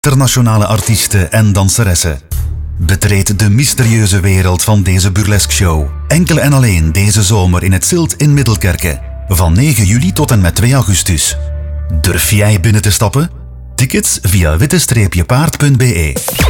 internationale artiesten en danseressen. Betreed de mysterieuze wereld van deze burlesque show. Enkel en alleen deze zomer in het Zilt in Middelkerke. Van 9 juli tot en met 2 augustus. Durf jij binnen te stappen? Tickets via witte-paard.be.